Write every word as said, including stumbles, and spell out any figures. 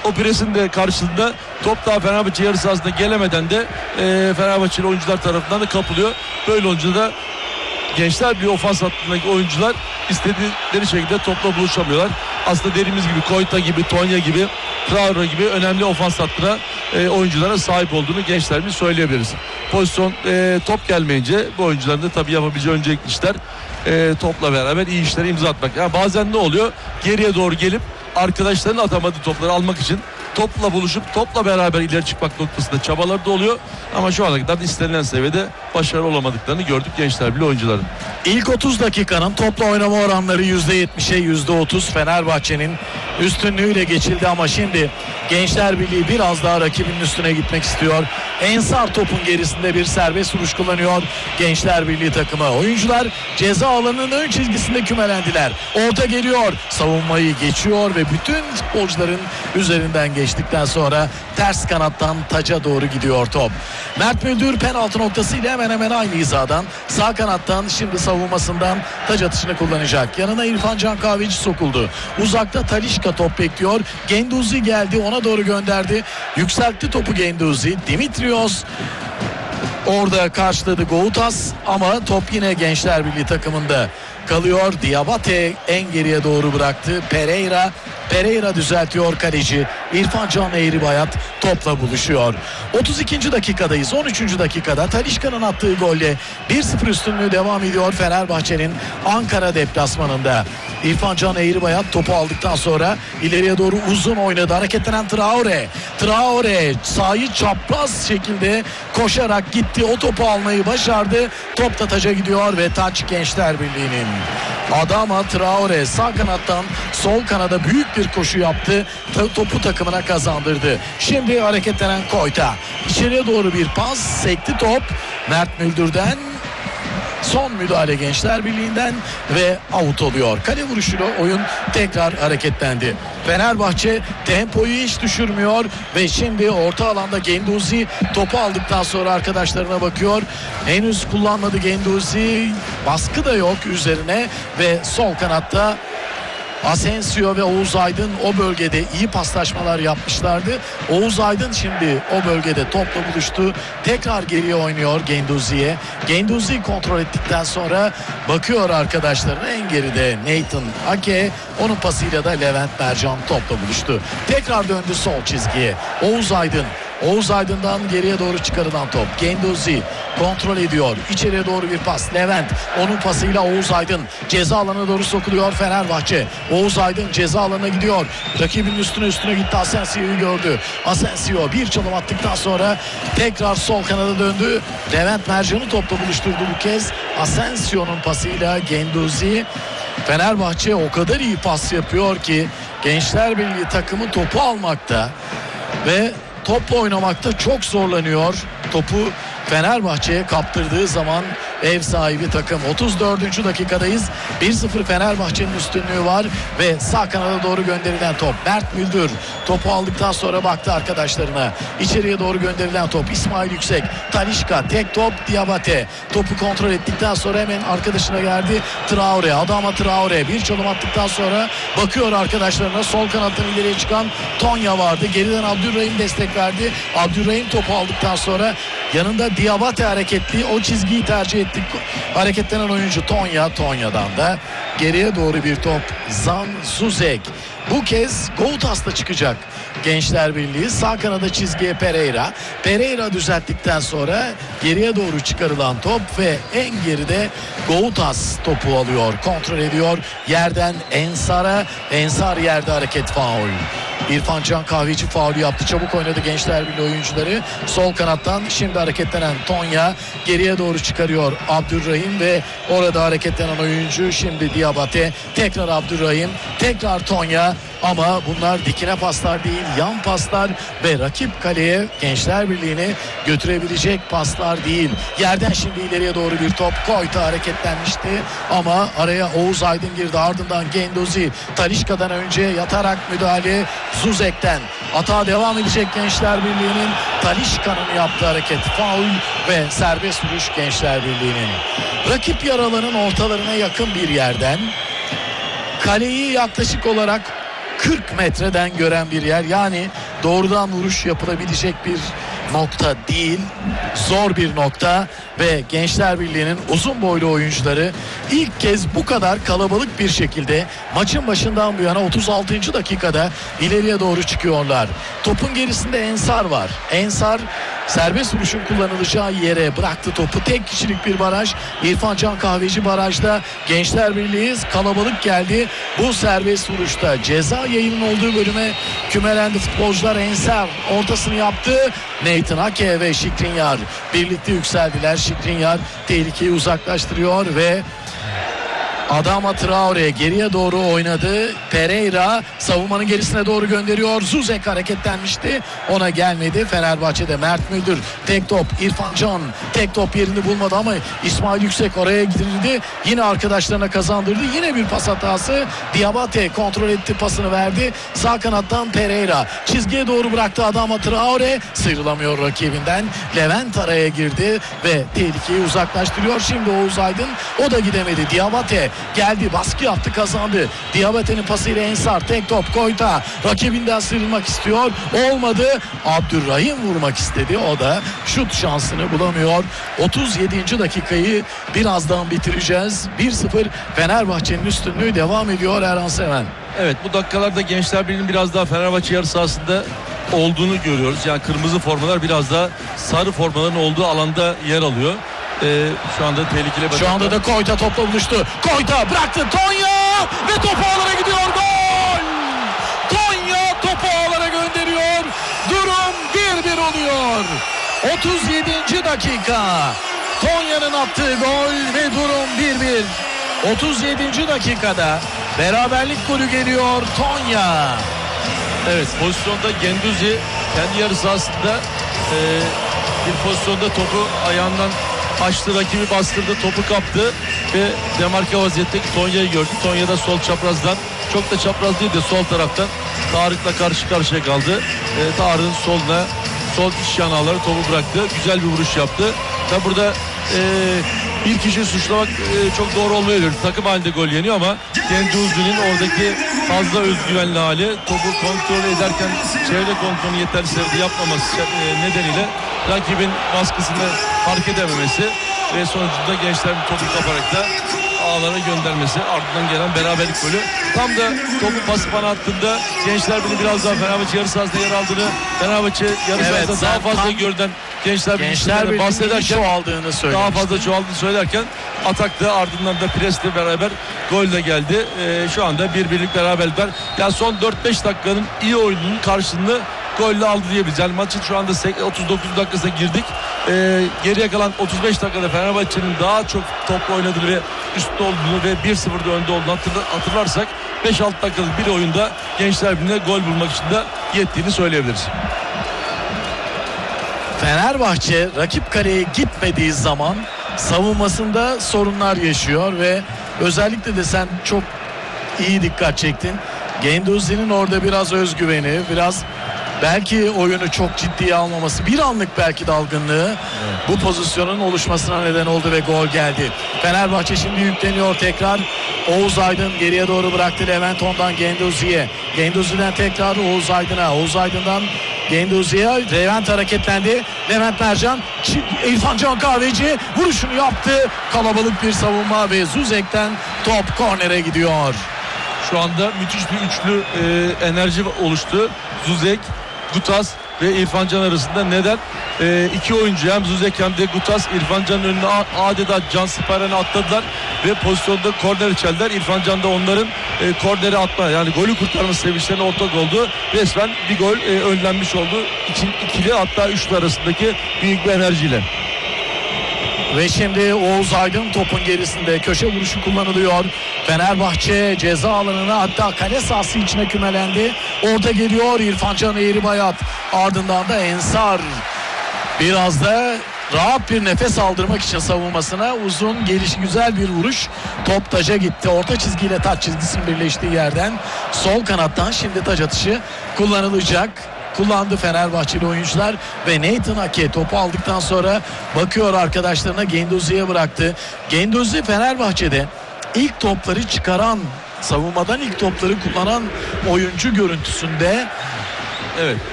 O presin de karşısında top daha Fenerbahçe yarı sahasına gelemeden de e, Fenerbahçeli oyuncular tarafından da kapılıyor. Böyle olunca da Gençler bir ofans hattındaki oyuncular istedikleri şekilde topla buluşamıyorlar. Aslında dediğimiz gibi Koyta gibi, Tonya gibi, Traore gibi önemli ofans hattına e, oyunculara sahip olduğunu Gençler bir söyleyebiliriz. Pozisyon e, top gelmeyince bu oyuncuların da tabii yapabileceği öncelikli işler e, topla beraber iyi işlere imza atmak. Yani bazen ne oluyor? Geriye doğru gelip arkadaşlarının atamadığı topları almak için topla buluşup topla beraber ileri çıkmak noktasında çabaları da oluyor. Ama şu ana kadar istenilen seviyede başarılı olamadıklarını gördük Gençler Birliği oyuncuların. İlk otuz dakikanın topla oynama oranları yüzde yetmişe yüzde otuz Fenerbahçe'nin üstünlüğüyle geçildi ama şimdi Gençler Birliği biraz daha rakibinin üstüne gitmek istiyor. Ensar topun gerisinde bir serbest vuruş kullanıyor Gençler Birliği takımı. Oyuncular ceza alanının ön çizgisinde kümelendiler. Orta geliyor, savunmayı geçiyor ve bütün futbolcuların üzerinden geçtikten sonra ters kanattan taca doğru gidiyor top. Mert Müldür penaltı noktasıyla hemen hemen aynı hizadan sağ kanattan şimdi savunmasından taç atışını kullanacak. Yanına İrfan Can Kahveci sokuldu. Uzakta Talisca top bekliyor. Genduzi geldi, ona doğru gönderdi. Yükseltti topu Genduzi. Dimitrios orada karşıladı Goutas ama top yine Gençler Birliği takımında kalıyor. Diabate en geriye doğru bıraktı. Pereira Pereira düzeltiyor kaleci. İrfan Can Eğribayat topla buluşuyor. otuz ikinci dakikadayız. on üçüncü dakikada Talisca'nın attığı golle bir sıfır üstünlüğü devam ediyor Fenerbahçe'nin Ankara deplasmanında. İrfan Can Eğribayat topu aldıktan sonra ileriye doğru uzun oynadı. Hareketlenen Traore. Traore sahayı çapraz şekilde koşarak gitti. O topu almayı başardı. Top da taca gidiyor ve taç Gençler Birliği'nin. Adama Traore sağ kanattan sol kanada büyük bir koşu yaptı. Topu takımına kazandırdı. Şimdi hareketlenen Koyta. İçeriye doğru bir pas. Sekti top. Mert Müldür'den son müdahale Gençler Birliği'nden ve out oluyor. Kale vuruşuyla oyun tekrar hareketlendi. Fenerbahçe tempoyu hiç düşürmüyor ve şimdi orta alanda Genduzi topu aldıktan sonra arkadaşlarına bakıyor. Henüz kullanmadı Genduzi. Baskı da yok üzerine ve sol kanatta Asensio ve Oğuz Aydın o bölgede iyi paslaşmalar yapmışlardı. Oğuz Aydın şimdi o bölgede topla buluştu. Tekrar geriye oynuyor Genduzi'ye. Genduzi kontrol ettikten sonra bakıyor arkadaşlarına, en geride Nathan Ake. Onun pasıyla da Levent Mercan topla buluştu. Tekrar döndü sol çizgiye. Oğuz Aydın. Oğuz Aydın'dan geriye doğru çıkarılan top. Genduzi kontrol ediyor. İçeriye doğru bir pas. Levent. Onun pasıyla Oğuz Aydın ceza alanına doğru sokuluyor Fenerbahçe. Oğuz Aydın ceza alanına gidiyor. Rakibinin üstüne üstüne gitti. Asensio'yu gördü. Asensio bir çalım attıktan sonra tekrar sol kanada döndü. Levent Mercan'ı topla buluşturdu bu kez. Asensio'nun pasıyla Genduzi. Fenerbahçe o kadar iyi pas yapıyor ki Gençler Birliği takımı topu almakta ve topla oynamakta çok zorlanıyor. Topu Fenerbahçe'ye kaptırdığı zaman ev sahibi takım. otuz dördüncü dakikadayız. bir sıfır Fenerbahçe'nin üstünlüğü var ve sağ kanada doğru gönderilen top. Mert Müldür topu aldıktan sonra baktı arkadaşlarına. İçeriye doğru gönderilen top. İsmail Yüksek. Talisca tek top. Diabate topu kontrol ettikten sonra hemen arkadaşına geldi. Traore. Adama Traore bir çalım attıktan sonra bakıyor arkadaşlarına. Sol kanattan ileriye çıkan Tonya vardı. Geriden Abdurrahim destek verdi. Abdurrahim topu aldıktan sonra yanında Diabate hareketli. O çizgiyi tercih ettik. Hareketlenen oyuncu Tonya. Tonya'dan da geriye doğru bir top. Zan Zuzek. Bu kez Goutas'ta çıkacak Gençler Birliği. Sağ kanada çizgiye Pereira. Pereira düzelttikten sonra geriye doğru çıkarılan top ve en geride Goutas topu alıyor. Kontrol ediyor. Yerden Ensar'a. Ensar yerde hareket faul. İrfan Can Kahveci faulü yaptı. Çabuk oynadı Gençler Birliği oyuncuları. Sol kanattan şimdi hareketlenen Tonya geriye doğru çıkarıyor Abdurrahim ve orada hareketlenen oyuncu şimdi Diabate. Tekrar Abdurrahim. Tekrar Tonya. Ama bunlar dikine paslar değil, yan paslar ve rakip kaleye Gençler Birliği'ni götürebilecek paslar değil. Yerden şimdi ileriye doğru bir top. Koyta hareketlenmişti ama araya Oğuz Aydın girdi. Ardından Genduzi. Talisca'dan önce yatarak müdahale Zuzek'ten. Atağa devam edecek Gençler Birliği'nin. Talisca'nın yaptığı hareket faul ve serbest vuruş Gençler Birliği'nin. Rakip yaralanın ortalarına yakın bir yerden kaleyi yaklaşık olarak kırk metreden gören bir yer. Yani doğrudan vuruş yapılabilecek bir nokta değil. Zor bir nokta ve Gençler Birliği'nin uzun boylu oyuncuları ilk kez bu kadar kalabalık bir şekilde maçın başından bu yana otuz altıncı dakikada ileriye doğru çıkıyorlar. Topun gerisinde Ensar var. Ensar serbest vuruşun kullanılacağı yere bıraktı topu. Tek kişilik bir baraj. İrfan Can Kahveci barajda. Gençler Birliği kalabalık geldi. Bu serbest vuruşta ceza yayının olduğu bölüme kümelendi futbolcular. Ensar ortasını yaptı. Nathan Ake ve Şikrinyar birlikte yükseldiler. Şikrinyar tehlikeyi uzaklaştırıyor ve Adama Traore geriye doğru oynadı. Pereira savunmanın gerisine doğru gönderiyor. Zuzek hareketlenmişti. Ona gelmedi. Fenerbahçe'de Mert Müldür. Tek top İrfan Can. Tek top yerini bulmadı ama İsmail Yüksek oraya gidirildi. Yine arkadaşlarına kazandırdı. Yine bir pas hatası. Diabate kontrol etti, pasını verdi. Sağ kanattan Pereira. Çizgiye doğru bıraktı Adama Traore. Sıyrılamıyor rakibinden. Levent araya girdi ve tehlikeyi uzaklaştırıyor. Şimdi Oğuz Aydın. O da gidemedi. Diabate geldi, baskı yaptı, kazandı. Diabate'nin pasıyla Ensar tek top Koyta rakibinden sıyrılmak istiyor. Olmadı. Abdurrahim vurmak istedi. O da şut şansını bulamıyor. otuz yedinci dakikayı birazdan bitireceğiz. bir sıfır Fenerbahçe'nin üstünlüğü devam ediyor Erhan Seven. Evet, bu dakikalarda Gençler Birliği'nin biraz daha Fenerbahçe yarı sahasında olduğunu görüyoruz. Yani kırmızı formalar biraz daha sarı formaların olduğu alanda yer alıyor. Ee, şu anda tehlikeli. Şu anda da Koyta topla buluştu. Koyta bıraktı Tonya ve topu ağlara gidiyor. Gol! Tonya topu ağlara gönderiyor. Durum bir bir oluyor. otuz yedinci dakika. Tonya'nın attığı gol ve durum bir bir. otuz yedinci dakikada beraberlik golü geliyor Tonya. Evet, pozisyonda Genduzi kendi yarı sahasında e, bir pozisyonda topu ayağından açtı, rakibi bastırdı, topu kaptı ve demarke vaziyetteki Tonya'yı gördü. Tonya da sol çaprazdan, çok da çapraz değil de sol taraftan Tarık'la karşı karşıya kaldı. E, Tarık'ın soluna, sol iç yanağları topu bıraktı. Güzel bir vuruş yaptı. Ve burada e, bir kişi suçlamak e, çok doğru olmayabilir. Takım halinde gol yeniyor ama Genduzi'nin oradaki fazla özgüvenli hali, topu kontrol ederken çevre kontrolünü yeterli seviyede yapmaması e, nedeniyle rakibin baskısını fark edememesi ve sonucunda Gençlerin topu kaparak da ağlara göndermesi, ardından gelen beraberlik golü. Tam da topu pas bana attığında Gençler Birliği biraz daha Fenerbahçe yarı sahasında yer aldığını, Fenerbahçe yarı Evet, sahasında daha fazla görünen Gençler Birliği'nden bahsederken, çoğaldığını daha fazla çoğaldığını söylerken atakta, ardından da presle beraber gol de geldi. Ee, şu anda bir birlik beraberlikler. Yani son dört beş dakikanın iyi oyununun karşılığını golle aldı diyebiliriz. Yani maçın şu anda otuz dokuz dakikasına girdik. Ee, geriye kalan otuz beş dakikada Fenerbahçe'nin daha çok topla oynadığını ve üstte olduğunu ve bir sıfırda önde olduğunu hatırlarsak beş altı dakikalık bir oyunda Gençler Birliği'ne gol bulmak için de yettiğini söyleyebiliriz. Fenerbahçe rakip kaleye gitmediği zaman savunmasında sorunlar yaşıyor ve özellikle de sen çok iyi dikkat çektin. Genduzi'nin orada biraz özgüveni, biraz belki oyunu çok ciddiye almaması, bir anlık belki dalgınlığı evet, bu pozisyonun oluşmasına neden oldu ve gol geldi. Fenerbahçe şimdi yükleniyor tekrar. Oğuz Aydın geriye doğru bıraktı Levent, ondan Genduzi'ye. Genduzi'den tekrar Oğuz Aydın'a. Oğuz Aydın'dan Genduzi'ye. Levent hareketlendi. Levent Mercan, İrfan Can Kahveci vuruşunu yaptı. Kalabalık bir savunma ve Zuzek'ten top kornere gidiyor. Şu anda müthiş bir üçlü e, enerji oluştu. Zuzek, Gutas ve İrfan Can arasında. Neden? E, iki oyuncu, hem Zuzek hem de Gutas İrfan Can'ın önüne adeta can sipareni atladılar ve pozisyonda korner içerdiler. İrfan Can da onların e, korneri atma, yani golü kurtarma sevinçlerine ortak oldu. Resmen bir gol e, önlenmiş oldu. İki, ikili hatta üçlü arasındaki büyük bir enerjiyle. Ve şimdi Oğuz Aydın topun gerisinde, köşe vuruşu kullanılıyor. Fenerbahçe ceza alanına, hatta kale sahası içine kümelendi. Orada geliyor İrfan Can Eğribayat. Ardından da Ensar. Biraz da rahat bir nefes aldırmak için savunmasına uzun, gelişi güzel bir vuruş. Top taca gitti. Orta çizgiyle taç çizgisinin birleştiği yerden sol kanattan şimdi taç atışı kullanılacak. Kullandı Fenerbahçeli oyuncular ve Nathan Ake topu aldıktan sonra bakıyor arkadaşlarına, Genduzi'ye bıraktı. Genduzi Fenerbahçe'de ilk topları çıkaran savunmadan ilk topları kullanan oyuncu görüntüsünde Evet.